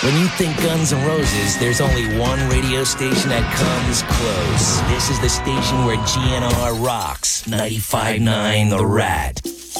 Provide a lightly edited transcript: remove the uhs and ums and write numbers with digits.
When you think Guns N' Roses, there's only one radio station that comes close. This is the station where GNR rocks. 95.9 The Rat.